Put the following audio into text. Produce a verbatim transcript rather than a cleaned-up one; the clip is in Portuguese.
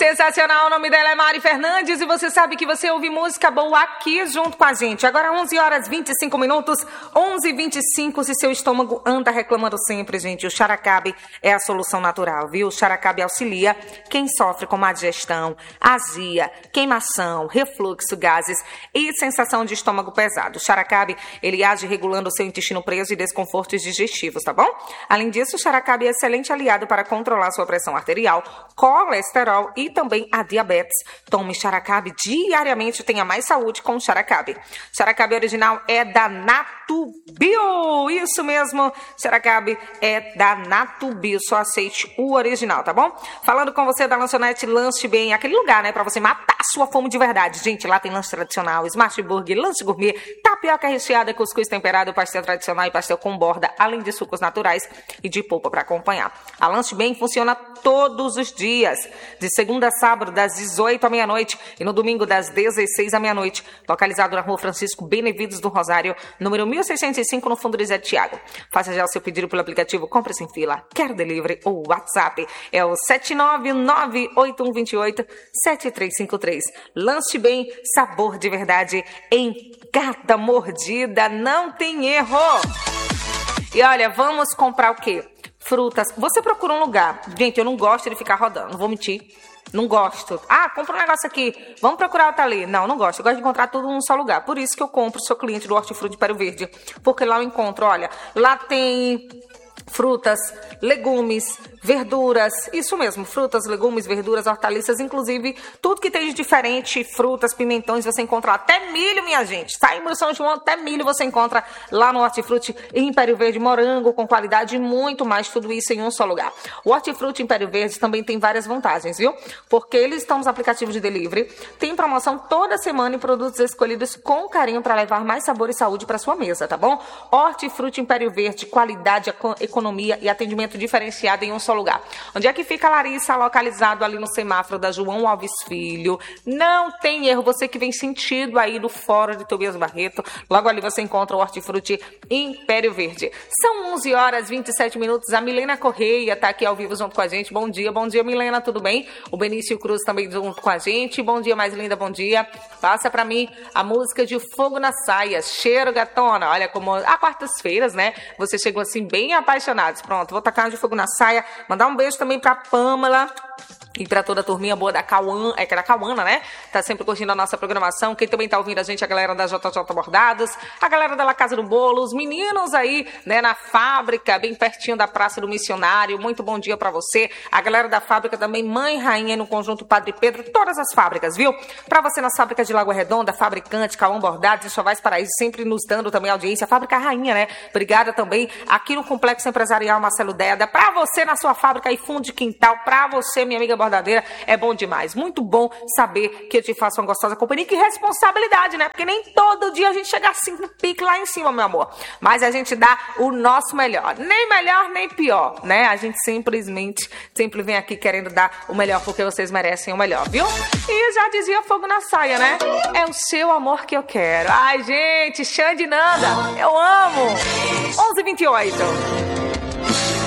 Sensacional, o nome dela é Mari Fernandes e você sabe que você ouve música boa aqui junto com a gente. Agora onze horas e vinte e cinco minutos, onze e vinte e cinco, se seu estômago anda reclamando sempre, gente, o Xaracabe é a solução natural, viu? O Xaracabe auxilia quem sofre com má digestão, azia, queimação, refluxo, gases e sensação de estômago pesado. O Xaracabe, ele age regulando o seu intestino preso e desconfortos digestivos, tá bom? Além disso, o Xaracabe é excelente aliado para controlar sua pressão arterial, colesterol e também a diabetes. Tome Xaracabe diariamente, tenha mais saúde com o Xaracabe. Xaracabe original é da Natubio, isso mesmo, Xaracabe é da Natubio, só aceite o original, tá bom? Falando com você da lanchonete Lanche Bem, aquele lugar, né, pra você matar a sua fome de verdade. Gente, lá tem lanche tradicional, smart burger, lanche gourmet, tapioca recheada, cuscuz temperado, pastel tradicional e pastel com borda, além de sucos naturais e de polpa para acompanhar. A Lanche Bem funciona todos os dias, de segunda a sábado, das dezoito à meia-noite e no domingo, das dezesseis à meia-noite, localizado na rua Francisco Benevides do Rosário, número mil seiscentos e cinco, no fundo do Zé Tiago. Faça já o seu pedido pelo aplicativo Compre Sem Fila, quer delivery ou WhatsApp, é o sete nove nove oito um dois oito sete três cinco três. Lanche Bem, sabor de verdade em cada mordida, não tem erro. E olha, vamos comprar o quê? Frutas. Você procura um lugar. Gente, eu não gosto de ficar rodando, não vou mentir. Não gosto. Ah, compra um negócio aqui. Vamos procurar outra ali. Não, não gosto. Eu gosto de encontrar tudo num só lugar. Por isso que eu compro, sou cliente do Hortifruti de Pério Verde. Porque lá eu encontro, olha, lá tem frutas, legumes, verduras, isso mesmo, frutas, legumes, verduras, hortaliças, inclusive tudo que tem de diferente, frutas, pimentões, você encontra até milho, minha gente, tá? Em São João, até milho você encontra lá no Hortifruti em Pério Verde, morango com qualidade e muito mais, tudo isso em um só lugar. O Hortifruti em Pério Verde também tem várias vantagens, viu? Porque eles estão nos aplicativos de delivery, tem promoção toda semana e produtos escolhidos com carinho para levar mais sabor e saúde para sua mesa, tá bom? Hortifruti em Pério Verde, qualidade, economia e atendimento diferenciado em um só lugar. Onde é que fica a Larissa? Localizado ali no semáforo da João Alves Filho. Não tem erro, você que vem sentido aí do Fórum de Tobias Barreto, logo ali você encontra o Hortifruti em Pério Verde. São onze horas e vinte e sete minutos, a Milena Correia tá aqui ao vivo junto com a gente. Bom dia, bom dia Milena, tudo bem? O Benício Cruz também junto com a gente. Bom dia, mais linda, bom dia. Passa pra mim a música de Fogo na Saia, Cheiro Gatona. Olha como, a quartas-feiras, né, você chegou assim bem apaixonados. Pronto, vou tacar de Fogo na Saia, mandar um beijo também pra Pâmela e pra toda a turminha boa da Cauã, é que era Cauana, né? Tá sempre curtindo a nossa programação. Quem também tá ouvindo a gente, a galera da J J Bordados, a galera da La Casa do Bolo, os meninos aí, né, na fábrica, bem pertinho da Praça do Missionário. Muito bom dia pra você. A galera da fábrica também, Mãe Rainha no Conjunto Padre Pedro, todas as fábricas, viu? Pra você nas fábricas de Lagoa Redonda, Fabricante, Cauã Bordados, Enxovais Paraíso, sempre nos dando também audiência. Fábrica Rainha, né? Obrigada também aqui no Complexo Empresarial Marcelo Deda. Pra você na sua fábrica e fundo de quintal, pra você, minha amiga bordadeira, é bom demais. Muito bom saber que eu te faço uma gostosa companhia. Que responsabilidade, né? Porque nem todo dia a gente chega assim no pique lá em cima, meu amor. Mas a gente dá o nosso melhor. Nem melhor, nem pior, né? A gente simplesmente sempre vem aqui querendo dar o melhor porque vocês merecem o melhor, viu? E já dizia Fogo na Saia, né? É o seu amor que eu quero. Ai, gente, Xande Nanda, eu amo. onze e vinte e oito.